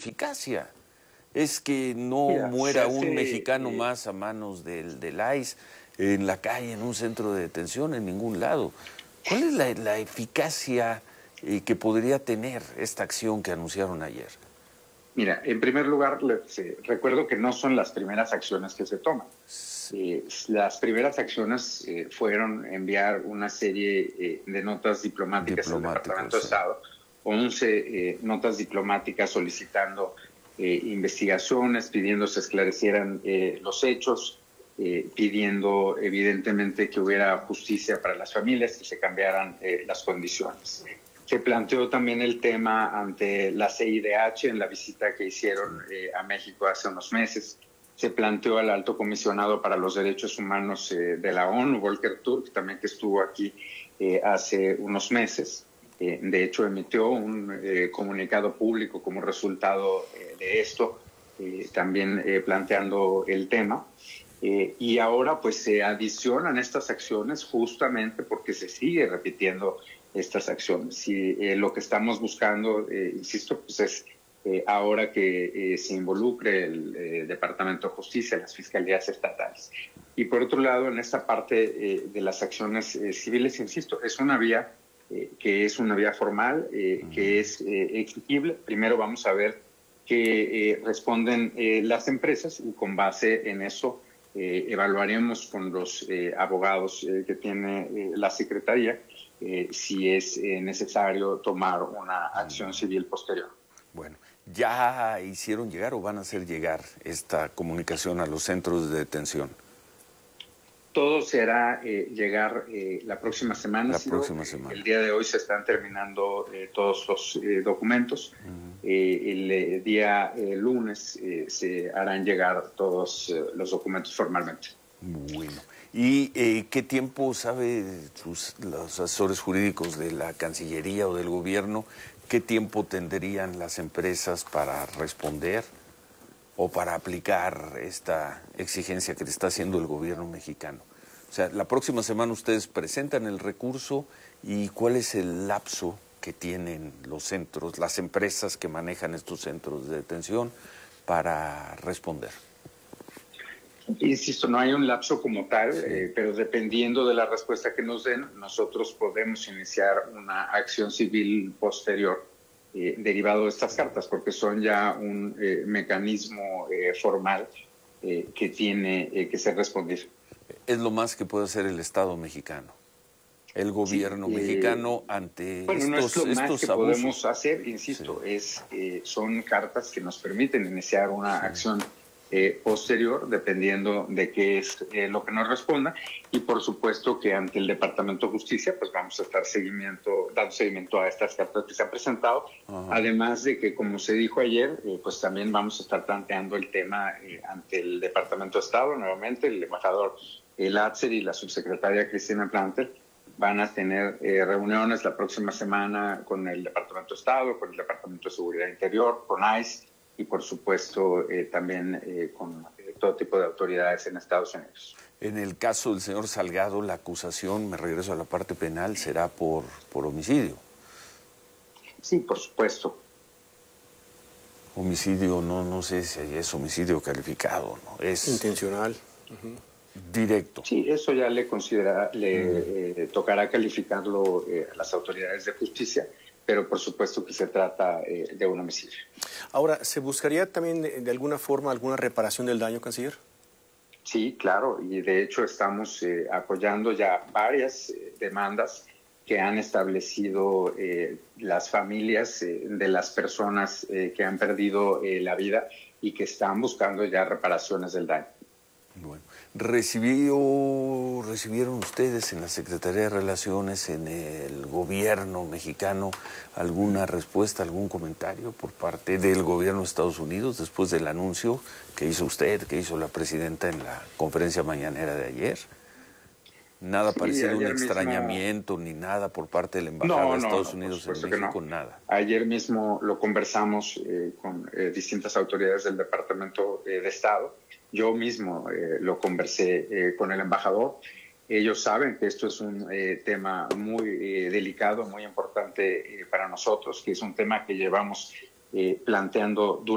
eficacia. Es que no muera un mexicano más a manos del ICE en la calle, en un centro de detención, en ningún lado. ¿Cuál es la eficacia que podría tener esta acción que anunciaron ayer? Mira, en primer lugar, recuerdo que no son las primeras acciones que se toman. Las primeras acciones fueron enviar una serie de notas diplomáticas al Departamento de Estado, 11 notas diplomáticas solicitando investigaciones, pidiendo se esclarecieran los hechos, pidiendo evidentemente que hubiera justicia para las familias, que se cambiaran las condiciones. Se planteó también el tema ante la CIDH en la visita que hicieron a México hace unos meses. Se planteó al Alto Comisionado para los Derechos Humanos de la ONU, Volker Turk, también que estuvo aquí hace unos meses. De hecho, emitió un comunicado público como resultado de esto, también planteando el tema. Y ahora pues se adicionan estas acciones justamente porque se sigue repitiendo estas acciones. Y lo que estamos buscando, insisto, pues es ahora que se involucre el Departamento de Justicia, las fiscalías estatales. Y por otro lado, en esta parte de las acciones civiles, insisto, es una vía que es una vía formal, que es exigible. Primero vamos a ver qué responden las empresas y con base en eso evaluaremos con los abogados que tiene la Secretaría si es necesario tomar una acción civil posterior. Bueno, ¿ya hicieron llegar o van a hacer llegar esta comunicación a los centros de detención? Todo será llegar la próxima semana. La próxima semana. El día de hoy se están terminando todos los documentos. El día lunes se harán llegar todos los documentos formalmente. Bueno. ¿Y qué tiempo, sabe los asesores jurídicos de la Cancillería o del gobierno, qué tiempo tendrían las empresas para responder o para aplicar esta exigencia que le está haciendo el gobierno mexicano? O sea, la próxima semana ustedes presentan el recurso y ¿cuál es el lapso que tienen los centros, las empresas que manejan estos centros de detención para responder? Insisto, no hay un lapso como tal, pero dependiendo de la respuesta que nos den, nosotros podemos iniciar una acción civil posterior derivado de estas cartas, porque son ya un mecanismo formal que tiene que ser respondido. Es lo más que puede hacer el Estado mexicano, el gobierno mexicano ante no es lo más que abusos. podemos hacer, insisto, son cartas que nos permiten iniciar una acción posterior, dependiendo de qué es lo que nos responda, y por supuesto que ante el Departamento de Justicia pues vamos a estar dando seguimiento a estas cartas que se han presentado. Además de que, como se dijo ayer, pues también vamos a estar planteando el tema ante el Departamento de Estado. Nuevamente el embajador Latzer y la subsecretaria Cristina Planter van a tener reuniones la próxima semana con el Departamento de Estado, con el Departamento de Seguridad Interior, con ICE, y por supuesto también con todo tipo de autoridades en Estados Unidos. En el caso del señor Salgado, la acusación, me regreso a la parte penal, será por homicidio. Sí, por supuesto. Homicidio, no sé si es homicidio calificado, ¿no? Es intencional. Directo. Sí, eso ya le tocará calificarlo a las autoridades de justicia, pero por supuesto que se trata de un homicidio. Ahora, ¿se buscaría también de alguna forma alguna reparación del daño, canciller? Sí, claro, y de hecho estamos apoyando ya varias demandas que han establecido las familias de las personas que han perdido la vida y que están buscando ya reparaciones del daño. Bueno, ¿recibieron ustedes en la Secretaría de Relaciones, en el gobierno mexicano, alguna respuesta, algún comentario por parte del gobierno de Estados Unidos después del anuncio que hizo usted, que hizo la presidenta en la conferencia mañanera de ayer? Nada parecido un extrañamiento ni nada por parte de la Embajada de Estados Unidos en México, nada. Ayer mismo lo conversamos con distintas autoridades del Departamento de Estado. Yo mismo lo conversé con el embajador. Ellos saben que esto es un tema muy delicado, muy importante para nosotros, que es un tema que llevamos planteando durante